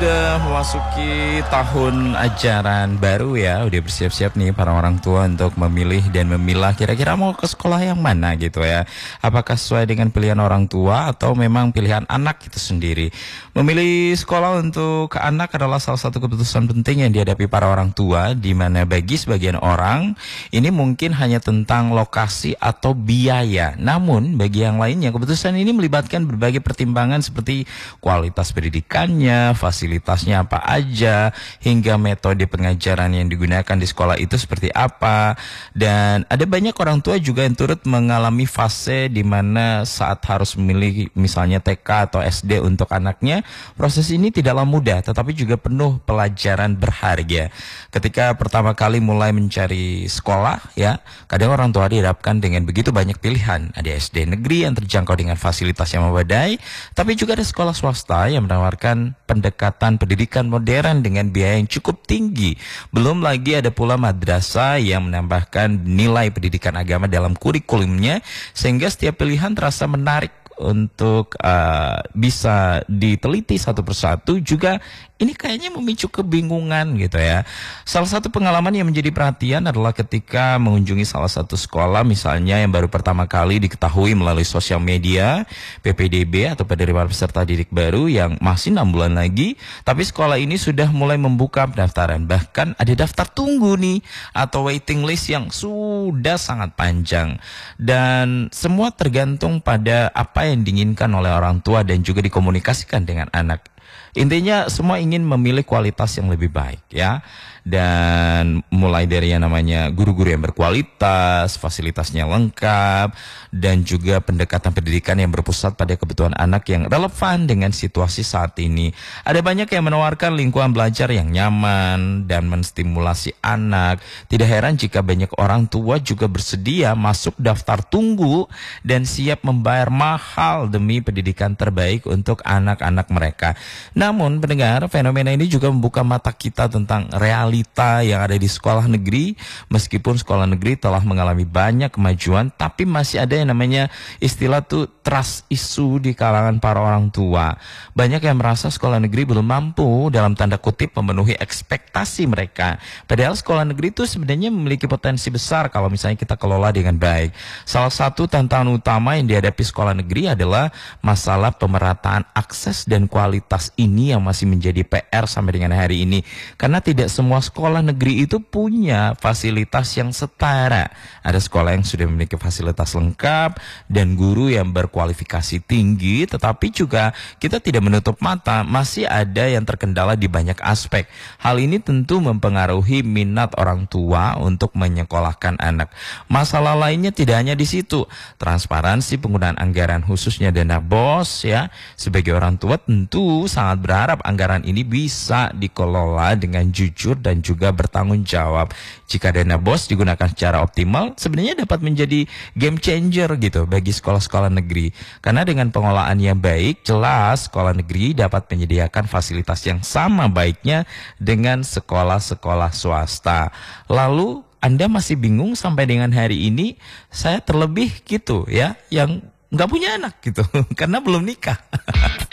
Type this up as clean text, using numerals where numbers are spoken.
sudah memasuki tahun ajaran baru ya, udah bersiap-siap nih para orang tua untuk memilih dan memilah kira-kira mau ke sekolah yang mana gitu ya. Apakah sesuai dengan pilihan orang tua atau memang pilihan anak itu sendiri. Memilih sekolah untuk anak adalah salah satu keputusan penting yang dihadapi para orang tua, di mana bagi sebagian orang ini mungkin hanya tentang lokasi atau biaya. Namun bagi yang lainnya keputusan ini melibatkan berbagai pertimbangan seperti kualitas pendidikannya, fasilitasnya apa aja, hingga metode pengajaran yang digunakan di sekolah itu seperti apa. Dan ada banyak orang tua juga yang turut mengalami fase di mana saat harus memilih misalnya TK atau SD untuk anaknya, proses ini tidaklah mudah tetapi juga penuh pelajaran berharga. Ketika pertama kali mulai mencari sekolah ya, kadang orang tua dihadapkan dengan begitu banyak pilihan. Ada SD negeri yang terjangkau dengan fasilitas yang memadai, tapi juga ada sekolah swasta yang menawarkan pendekatan pendidikan modern dengan biaya yang cukup tinggi. Belum lagi ada pula madrasah yang menambahkan nilai pendidikan agama dalam kurikulumnya, sehingga setiap pilihan terasa menarik untuk bisa diteliti satu persatu. Juga ini kayaknya memicu kebingungan gitu ya. Salah satu pengalaman yang menjadi perhatian adalah ketika mengunjungi salah satu sekolah misalnya yang baru pertama kali diketahui melalui sosial media, PPDB atau penerimaan peserta didik baru yang masih 6 bulan lagi, tapi sekolah ini sudah mulai membuka pendaftaran. Bahkan ada daftar tunggu nih atau waiting list yang sudah sangat panjang. Dan semua tergantung pada apa yang diinginkan oleh orang tua dan juga dikomunikasikan dengan anak. Intinya semua ingin memilih kualitas yang lebih baik ya. Dan mulai dari yang namanya guru-guru yang berkualitas, fasilitasnya lengkap, dan juga pendekatan pendidikan yang berpusat pada kebutuhan anak yang relevan dengan situasi saat ini. Ada banyak yang menawarkan lingkungan belajar yang nyaman dan menstimulasi anak. Tidak heran jika banyak orang tua juga bersedia masuk daftar tunggu dan siap membayar mahal demi pendidikan terbaik untuk anak-anak mereka. Namun pendengar, fenomena ini juga membuka mata kita tentang realita yang ada di sekolah negeri. Meskipun sekolah negeri telah mengalami banyak kemajuan, tapi masih ada yang namanya istilah tuh trust issue di kalangan para orang tua. Banyak yang merasa sekolah negeri belum mampu dalam tanda kutip memenuhi ekspektasi mereka. Padahal sekolah negeri itu sebenarnya memiliki potensi besar kalau misalnya kita kelola dengan baik. Salah satu tantangan utama yang dihadapi sekolah negeri adalah masalah pemerataan akses dan kualitas ini yang masih menjadi PR sampai dengan hari ini. Karena tidak semua sekolah negeri itu punya fasilitas yang setara. Ada sekolah yang sudah memiliki fasilitas lengkap dan guru yang berkualifikasi tinggi, tetapi juga kita tidak menutup mata masih ada yang terkendala di banyak aspek. Hal ini tentu mempengaruhi minat orang tua untuk menyekolahkan anak. Masalah lainnya tidak hanya di situ. Transparansi penggunaan anggaran khususnya dana BOS ya. Sebagai orang tua tentu sangat berharap anggaran ini bisa dikelola dengan jujur dan juga bertanggung jawab. Jika dana BOS digunakan secara optimal, sebenarnya dapat menjadi game changer gitu bagi sekolah-sekolah negeri. Karena dengan pengelolaan yang baik, jelas sekolah negeri dapat menyediakan fasilitas yang sama baiknya dengan sekolah-sekolah swasta. Lalu Anda masih bingung sampai dengan hari ini? Saya terlebih gitu ya, yang nggak punya anak gitu, karena belum nikah.